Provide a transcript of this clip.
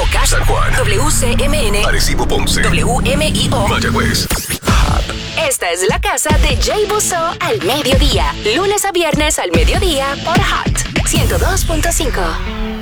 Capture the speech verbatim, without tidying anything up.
Ocas, San Juan, W C M N, Arecibo, Ponce, W M I O, Mayagüez. Esta es la casa de Jay Busso al mediodía. Lunes a viernes al mediodía por Hot ciento dos punto cinco.